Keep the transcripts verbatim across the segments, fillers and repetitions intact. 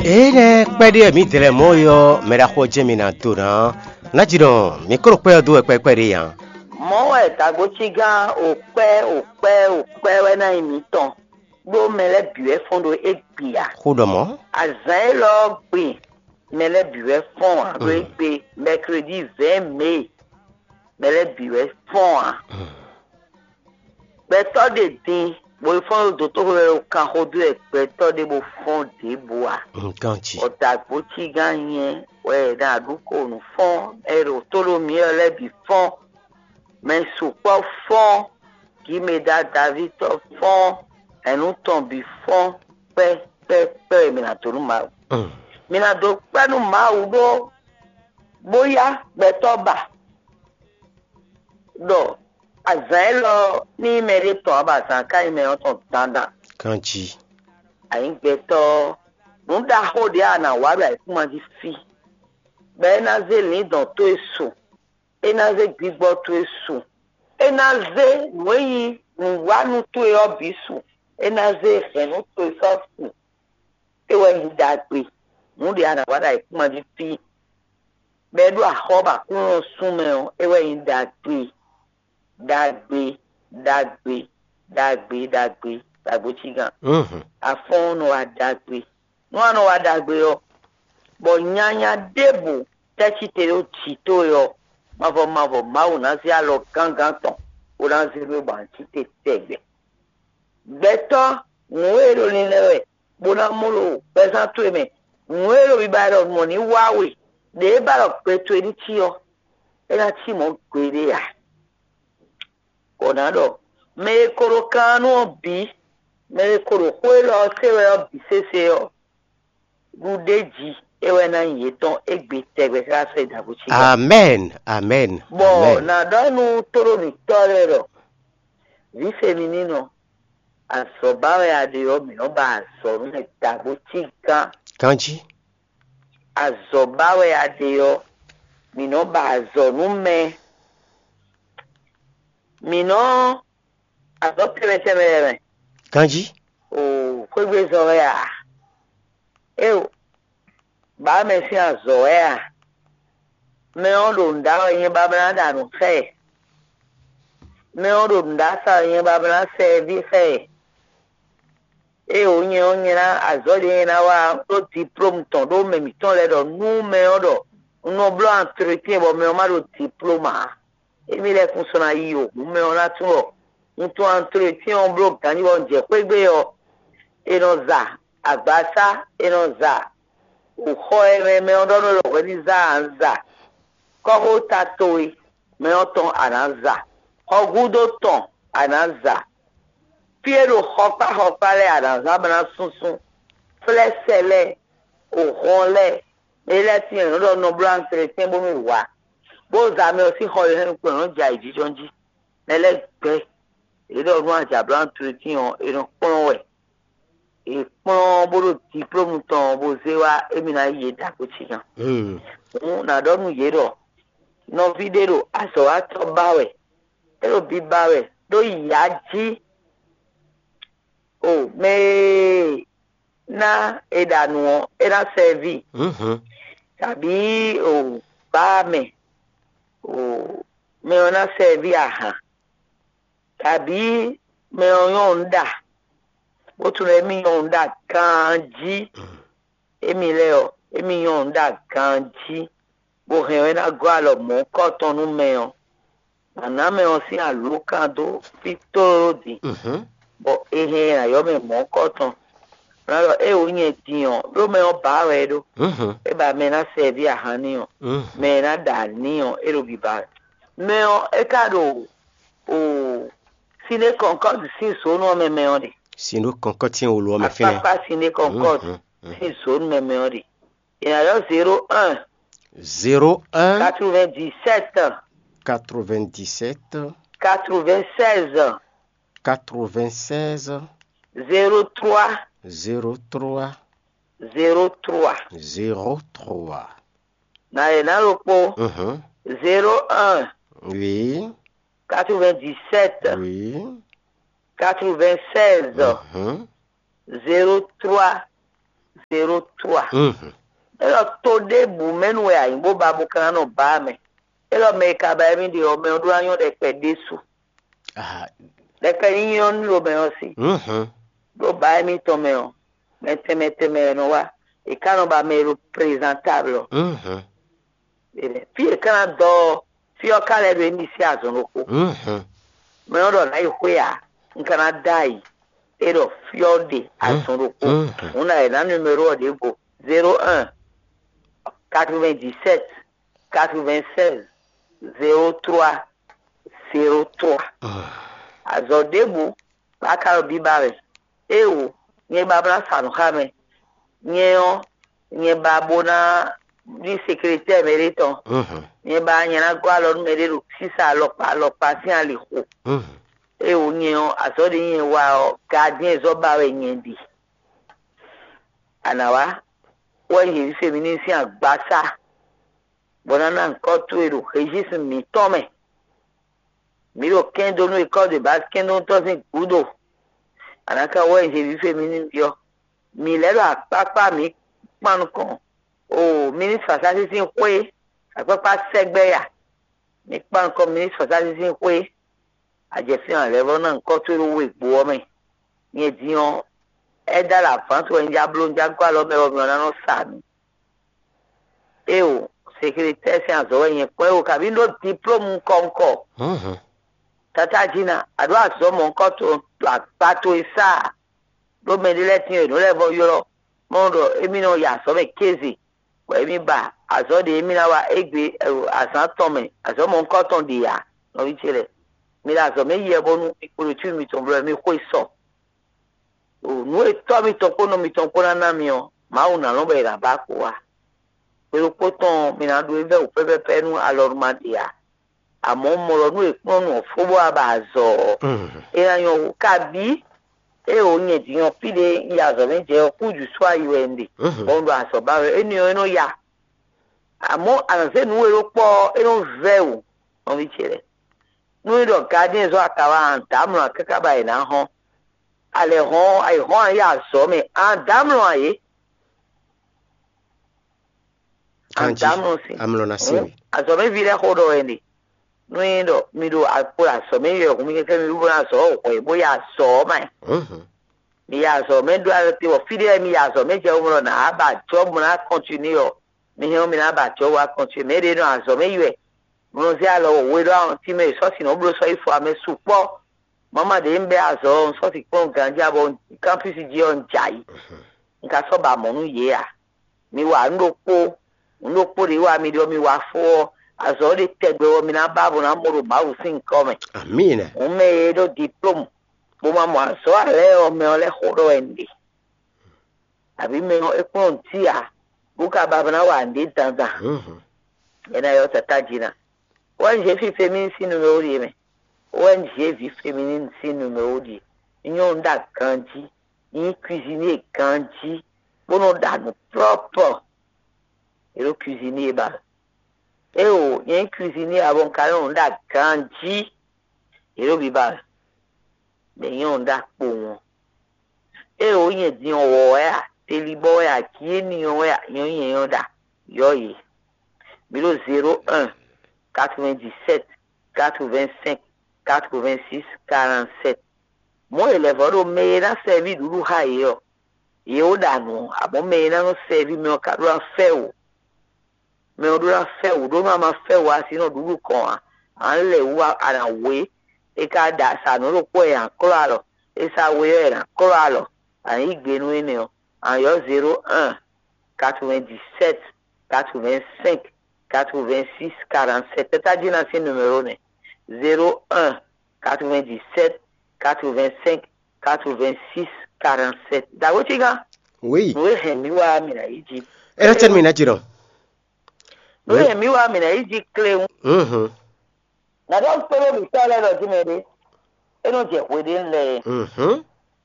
Ere kwede mi tele moyo mera ko jemina tuna najiro mi kro pe do pe pe re yan mo e tagochi gan ope ope ope we na imi ton gbo mele biwe fondo egbia khodomo azan lo gbe mele biwe fon aro egbe mercredi vingt mai mele biwe fon beto de din bo fon do to re kan hodu e beto de bo fon de boa kanchi o tagochi gan yen we da duko nu fon ero to lo mi ele bi fon mais support fond qui me da David fond et nous tombe fond pe pe pe me na tolu ma me na do pa nu ma u do boya betoba do azelo ni mere to aba san kai me on ton tanda kanchi ayin beto nu da ho dia na wa ba kuma di fi be na zeli don to eso enaze gbigbo to esu enaze weyi nwanu to e obisu enaze enu to esofu ewe ndagbe mu di ana wada ikuma di fi bedu ahoba kun sume o ewe ndagbe dagbe dagbe dagbe dagbe dagbo chigan mhm afon no adagbe no anu adagbe o bo nyanya debo techitere o chito yo mavo mavo mau na si alo gangan ton o na si lo ban ti te tegbe beto nwero ni lewe bona mulo pesa to me nwero bi ba ro mo ni wawe de ba ro pe to ni ti o e na ti mo gbere ya konado me koro kanu bi me koro ko lo se we obi sese o gudeji ewe na yeton egbe tegbe ka se dabuchi amen amen bo na danu toro victoria ro vi feminino asobawe adio mi no ba so ne dabuchi kan kanchi azobawe adio mi no ba zo nu me mi no azope me temere kanchi o kwegbe zo ya e ba me si azo ya me on do nda yin babana da nu fe me on do nda sa yin babana se bi fe e o yin o yin na azo le na wa do diplôme ton do me mi ton le do nu me on do no blo entretien bo me o ma do diplôme e mi le fun so na yi o me on la tun o un to entretien on blo kan ni won je pe gbe o e no za agbasa e no za o eme me on do no lo ni za anza ko tatoi me on ton ananza ogudo ton ananza piero hopa hopa le ananza bana sunsun flesele o honle ele ti en do no blanc tre bo mi wa bo za me o si ho le ko ran ja iji jonji ele gbe e do run aja blanc tre ti on e no pon we e pon bo do diplôme ton bo se wa e mi na ye da ko ti yan mm na do nu ye do no video aso ato bawe ero bi bawe do yaji o me na edanu era servi mhm tabi o ba me o me ona servi aha tabi me oyonda o tun le mi yonda kanji emi le o emi yonda kanji bo he na gwa lo mo ko tonu me o ana me o si aluka do fitoro di mhm bo ehe ayo me mo ko ton ra e o yin ti on do me o ba we do mhm e ba me na se bi ahani o me na da ni o e ro bi ba me o e ka do o sine concord si so no me me o di sino konkotien o lo me fine papa sine concord si so no me me o di e ayo zero un zéro un quatre-vingt-dix-sept quatre-vingt-dix-sept quatre-vingt-seize quatre-vingt-seize zéro trois zéro trois zéro trois zéro trois na ena lopo mhm zéro un oui quatre-vingt-dix-sept oui quatre-vingt-seize mhm zéro trois zéro trois. Mhm. Elo to de bu menu ya imbo babu kana no ba me. Elo me ka ba mi de o me odu anyo de pe desu. Ah. De ka yin lo me o si. Mhm. Do ba mi to me o. Mete mete me no wa. E kano ba me representable. Mhm. Fi e kana do fi o kale be ni si azonoko. Mhm. Me o do na ihwe ya nkana dai. Elo fi o de azonoko. Mhm. Una e na numero de bo zéro un quatre-vingt-dix-sept quatre-vingt-seize zéro trois zéro trois. Azodebu bakaro bibare. Ewo nye babla sanukame. Nye o nye babona di secrétaire mériton. Mhm. Nye ba nye na gwa lon mériru sisa lopa lopa si aliko. Mhm. Ewo nye o azode nye wa o gardien zo bawe nye di. Anawa wenye féminine si agbasa. Bonana encore tout ero registre mi tome. Miro kendo no école de base kendo tosin kudo. Anaka wenye vi féminine bio. Mi lero apapa mi pankon. O ministre fasasi sin kwe. Apapa segbe ya. Mi pankon ministre fasasi sin kwe. Ajefi an levo na encore tout ero we gbo me. Nye dion eda la France ou diablo ndiakwa lo me o mi ona no sami. Eu secrétaire si azo yen kwe o kabindo diplôme konko. Mhm. Tata jina ado azo mon koto la pato isa do me dile tin no levo yoro mondo emi no ya so me kezi we mi ba azo de emi na wa egbe asan tome azo mon koto di ya no bi chele mi la zo me ye bonu ikuru tu mi ton bro mi ko iso o no e to mi ton ko no mi ton ko na mi o ma una no be ra ba ko wa pero potom mi na do eve o pepe penu alormadia àmọ́ mo lọ ní ìpọ́nù fúbọ́ àbàzọ̀ èèyàn kàbí èèyàn yẹn ti yan píde ìyàzọ̀ méje ọkùnjù sọ àyù ẹ̀ǹdè ọ̀ndọ̀ àsọ̀bá rẹ̀ ènìyàn inú ya àmọ́ ànàfẹ́ nu èrò pọ̀ inú vẹ́wò wọn fi tiẹ̀ nu ìdọ̀ gádín ẹ̀zọ́ àkàwà àǹdàmùrù akẹ́kọ̀ọ́ àyè náà hàn alẹ́ hàn àyè hàn àyè àzọ̀ mi àǹdàmùrù àyè àǹdàmùrù sí àzọ̀ mi fi rẹ̀ kó dọ̀ ẹ̀ǹdè. Nuindo mido akura so me yo kumi ke mi rubo na so ko e boya so mai mhm mi ya so me do ati wo fide mi ya so me je umro na aba job na continue mi he mi na aba job wa continue me de no aso me yue mo se alo we do an ti me so si no bro so ifo ame supo mama de mbe aso so ti kon kan jabo campus ji on jai nka so ba mo nu ye a mi wa ndopo ndopo ri wa mi do mi wa fo azo de tegbe wo mi na babu na moro ba u sin come amina o me do diploma bo ma mo aso ale o me ole horo endi abi me o ekon ti a buka baba na wa ndi tanza mhm ena yo tatajina wan je fi feminine sinu me ori me wan je fi feminine sinu me ori nyo nda kanji ni cuisiner kanji bono da no proper ero cuisiner ba eo yen cuisiner abon kalon da kanji ero bi ba de yon da po won eo yen di owo ya telibo ya ki eniyan ya yon yen yon da yo yi bilo zéro un quatre-vingt-dix-sept quatre-vingt-cinq quatre-vingt-six quarante-sept mo elevoro me na servi duru ha yo yo da no abo me na no servi me o kadura fe o me o dura fe o do ma ma fe wa sino duru kan an le wa ara we e ka da sa no ro po e an claro e sa we e an claro an igbenu ene o an yo zéro un quatre-vingt-dix-sept quatre-vingt-cinq quatre-vingt-six quarante-sept tata dina ce numéro ne zéro un quatre-vingt-dix-sept quatre-vingt-cinq quatre-vingt-six quarante-sept da wotiga oui we hemi wa mi na iji era termina jiro we hemi wa mi na iji claim mhm na don pelo mi tale do jimede eno je kwede nle mhm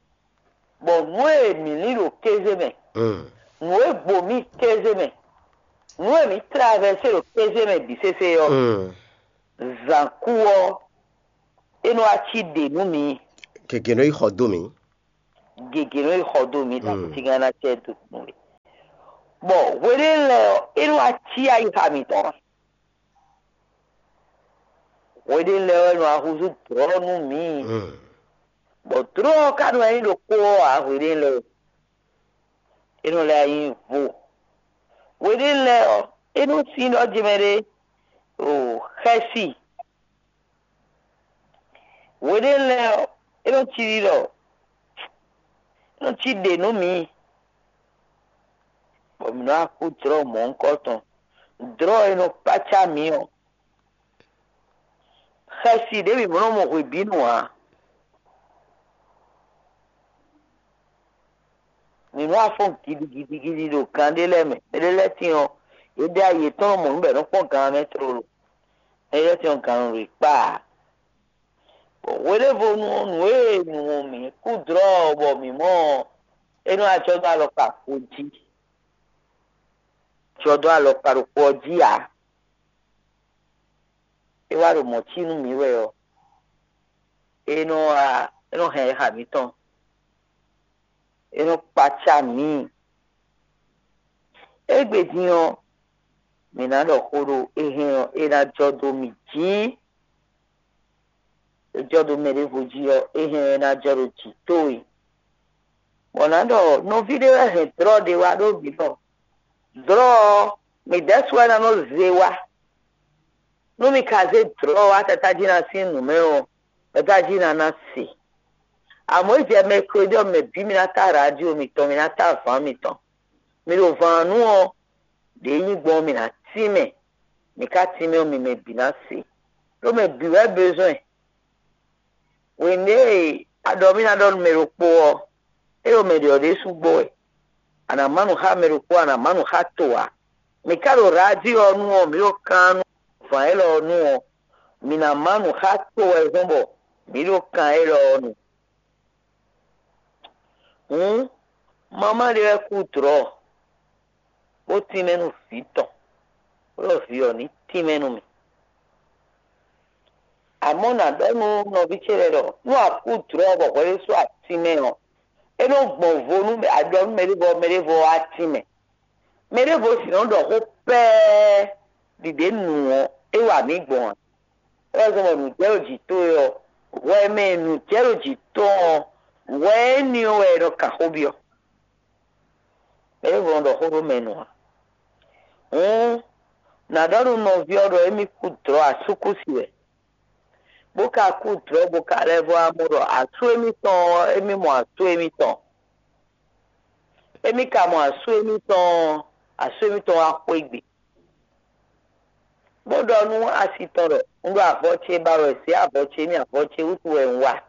bo we mi ni lo keze me mhm we bo mi keze me we mi traverser lo keze me bisese yo mhm zankuo eno achi de nu mi kekeno ihodomi gegeno ihodo mi ta tigana chetu within le inu achi ayi hamito within le inu ahuzu draw nu mi but draw kanu ayi lo ko a within le inu le ayi vo within le inu si no jimere o hesi within le inu chi lo inu chi de nu mi Omna ku draw mon koton. Draw eno pacha mio. Khasi debi mono mo ku binwa. Ni no afon gidi gidi gidi do kandele me. Ele ti on. Ede aye ton mo nbe no pon kan metro. Ele ti on kan ri pa. Wele bo nu nu e nu mi ku draw bo mi mo. Eno acho da lo pa fuji. Chodo alo paruko jia e waro mochinu miwe o eno a eno he habiton eno pacha mi egbedion minado horo ehen era jodo mi ji jodo merevoji o ehen na jodo chitoi bonado no video he draw de wado bibo draw me that's why I know zewa no me kaze draw atata jina sin numero atata jina na si amo je me krodio me bi mi na ta radio mi to mi na ta fan mi ton mi lo van nu o de yin gbon mi na ti me mi ka ti me o mi me bi na si lo me bi we besoin we ne adomi na don me ro po e o me de o de sugbo e ana manu ha meruko ana manu ha toa mi karo radio nu o mi o kanu fa elo nu o mi na manu ha toa ezombo mi o kan elo nu hm mama de ku tro o ti menu fito o fi oni ti menu mi amona do nu no bi chere do nu a ku tro bo ko so ati menu eno gbon vonu me adon merivo merivo atime merivo si no do ho pe dide nu e wa mi gbon e so mo nu je oji to yo we me nu je oji to we ni o e ro ka hobio merivo do ho menu mm na do no vi odo emi kutro asuku siwe boka kutro boka levo amuro atu emi ton emi mo atu emi ton emi ka mo asu emi ton asu emi ton apo igbe bodo nu asitoro ndo avoche baro si avoche mi avoche utu enwa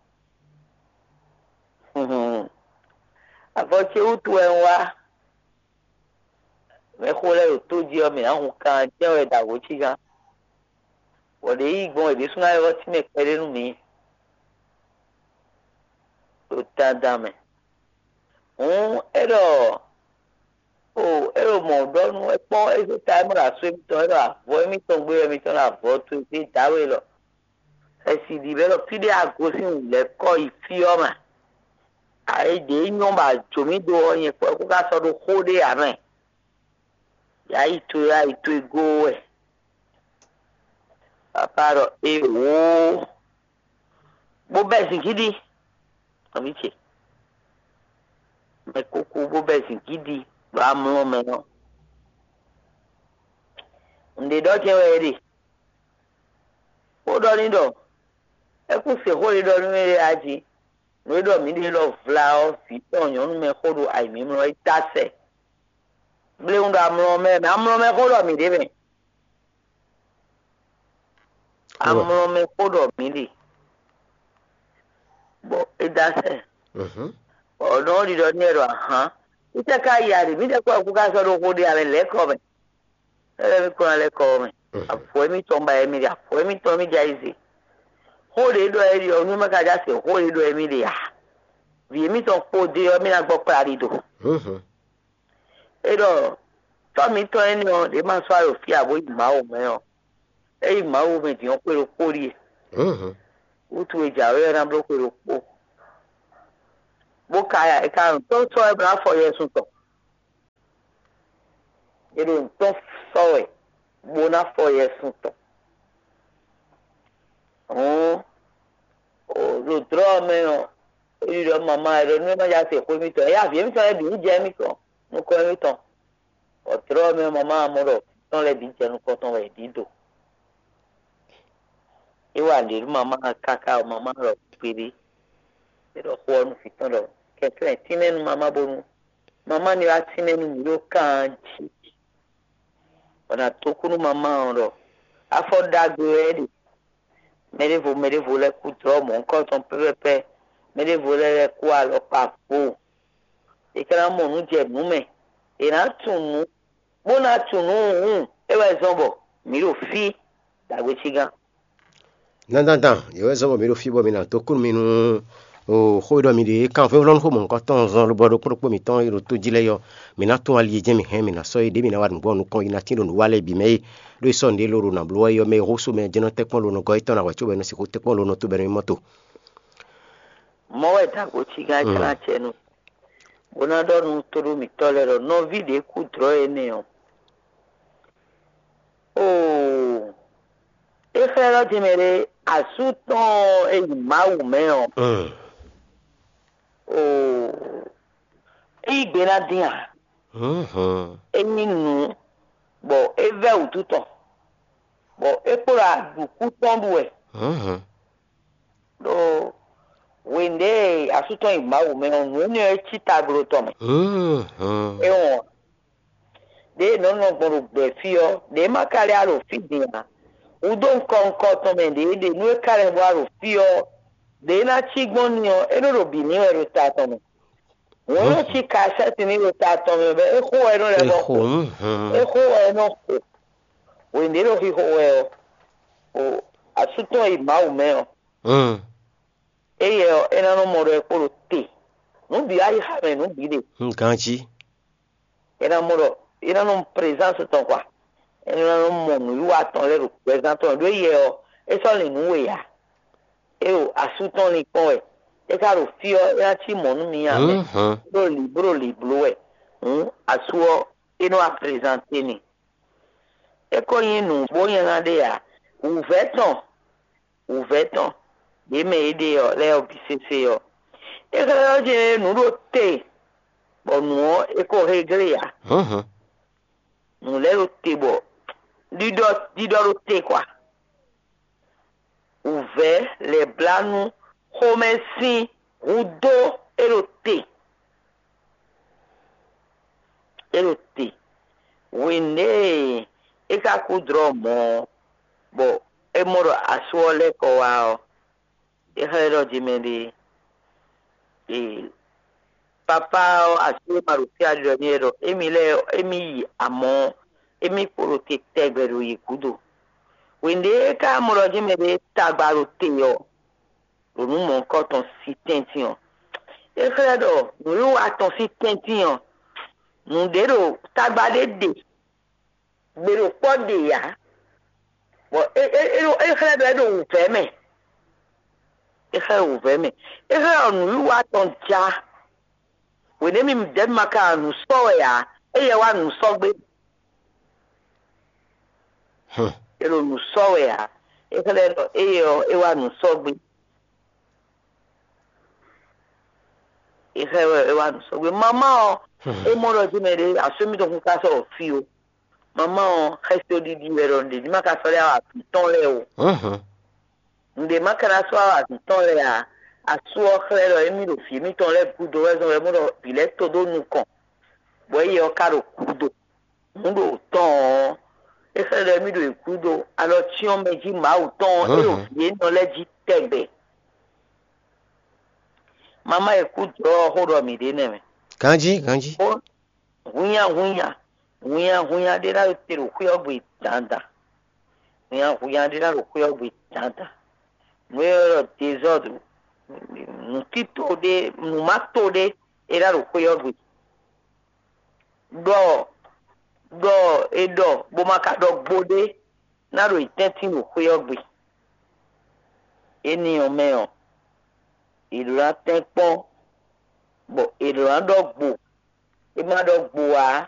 mhm avoche utu enwa me khole to ji o mi ahun kan je o da wo chi ga wode igbon ede suna yo ti me pere nu mi o ta dame un ero o ero mo do nu e pon e so time ra so mi to ero avo mi to gbe mi to na avo to ti dawe lo e si di belo pide ago sin le ko ifi o ma ai de nyon ba jo mi do yin po ku ka so do khode amen ya itu ya itu go e aparo e wo bo be sin gidi ami che me kuku bo be sin gidi ba mo me no ndi do che we ri o do ni do e ku se ho ri do ni me aji no do mi de lo flower fi ton yon me khodo ai mi mo itase ble un da mo me amro me khodo mi de be amro me khodo mi di bo itase mhm o no di do ni ro han ite ka ya ri mi de ko ku ka so do ko de ale le ko me ele ko ale ko me afo mi to mba emi ya afo mi to mi jaizi ho de do eri o nu ma ka ja se ho de do emi de ya vi mi to po de o mi na gbo pa ri do mhm edo to mi to eni o de ma so aro fi abo ima o me o e ima o me ti o pe ro po ri mhm utu eja we ran blo pe ro po bo ka ya e ka to to e bra fo yesu to ero nton sowe bona foye sunto oh o lo dro me o iro mama ero ni ma ya se ko mi to ya bi mi to e bi je mi ko mo ko mi to o dro me mama amoro ton le bi je nu ko ton we dido e wa le mama kaka mama ro piri ero ko nu fi ton ro ke tre tinenu mama bonu mama ni wa tinenu yo kan ji ona tokunu mama ro afo dagbo edi merevo merevo le ku dro mo nko ton pepepe merevo le ku alo papo e kra mo nu je mu me e na tunu mo na tunu hu e wa zombo mi ro fi dagbo chigan nan dan dan yo zo mi ro fi bo mi na tokunu mi nu o khodo mi de kan fe lon ko mon ko ton zon lo bodo ko mi ton iro to jile yo mi na to ali je mi he mi na so de mi na wad bo nu ko ina tin no wale bi me do so de loro na blo yo me rosu me jeno te kon lo no go ito na wa chu be no si ko te kon lo no to be no moto mo we ta ko chiga kra chenu bona do nu to mi tolero no vide ku dro ene o o e fera de mere asuton e mawu me o mm o igbe na dia mhm eni nu bo eve ututo bo epora duku tombu e mhm do wende asuton igbawo me onu ni e chita gro to me mhm e won de no no gboro gbe fi o de makare aro fi dia udo nko nko to me de de nu e kare bo aro fi o de na chigbon ni o e ro bi ni e ro ta to me wọ́n ti ka sẹ́tì ní ìwòta àtọ̀mọ̀ ẹ̀bẹ̀ ẹ̀kọ́ ẹ̀rọ rẹ̀ bọ̀ kó ẹ̀kọ́ ẹ̀rọ kó wèndé ló fi hó ẹ̀ ọ́ àtúntò ìmáwù mẹ́ọ̀ ẹ̀yẹ ẹ̀nà ló mọ̀rọ̀ ẹ̀kọ́ ló tè níbi ayé hàmẹ̀ níbi dè nǹkan jí ẹ̀nà mọ̀rọ̀ ẹ̀nà ló pèrèsánsì tán kwa ẹ̀nà ló mọ̀ nù ìwà tán lẹ́rù pèrèsánsì tán ló yẹ ọ ẹ̀sọ́ lè nù wẹ̀yà ẹ̀ ọ́ àtúntò nìkan ẹ̀ ekaro fio ya chi monu mi ame broli broli blowe hm asuo ino a presenter ni eko yin nu bo yin ade ya uveton uveton de me ide yo le obisese yo ekaro je nu ro te bonu eko hegre ya mhm nu le ro te bo dido dido ro te kwa uve le blanu Homesin Udo erote erote wene eka kudro mo bo emoro aswole ko wa e hero jimedi e papa o aswe maruti adronero emile emi amo emi porote tegberu yikudo wende eka moro jimedi tagbarote yo onu mo nko ton si tentian e fredo nu wa ton si tentian nu dero tagbade de gbero po de ya bo e e e fredo e do u fe me e fe u fe me e fe nu wa ton ja we ne mi de maka nu so ya e ye wa nu so gbe hm e lo nu so ya e fredo e ye e wa nu so gbe ife we wa so we mama o e mo ro ti me de asemi to kun ka so fi o mama o hesto di di wero ndi ma ka so le a ton le o mhm nde ma ka so a ton le a asu o khero e mi ro fi mi ton le budo we so we mo ro bile to do nu kan bo ye o ka ro kudo mu do ton e fe le mi do kudo alo ti on meji ma o ton e ro fi no le ji tegbe mama e ku dro horo mi de neme kanji kanji hunya hunya hunya hunya de la tiro ku yo gbe danda hunya hunya de la ku yo gbe danda nwero tezodu nutito de numato de era ro ku yo gbe do do edo bo maka do gbode na ro itetin ro ku yo gbe eni o me o ìlúra tẹ́pọ́n bọ̀ ìlúra dọ̀gbò ìmá dọ̀gbò wá